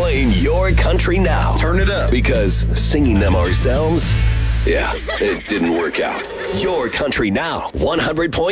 playing your country now. Turn it up. Because singing them ourselves, yeah, it didn't work out. Your country now, 100.